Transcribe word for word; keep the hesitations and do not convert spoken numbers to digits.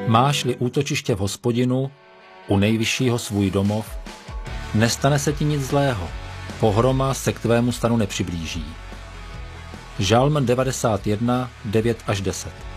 Máš-li útočiště v Hospodinu, u nejvyššího svůj domov, nestane se ti nic zlého, pohroma se k tvému stanu nepřiblíží. Žalm devadesát jedna, devět až deset.